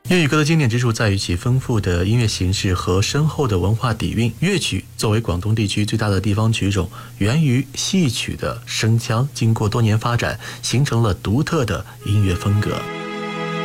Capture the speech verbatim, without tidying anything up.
粤语歌的经典之处在于其丰富的音乐形式和深厚的文化底蕴。粤曲作为广东地区最大的地方曲种，源于戏曲的声腔，经过多年发展，形成了独特的音乐风格。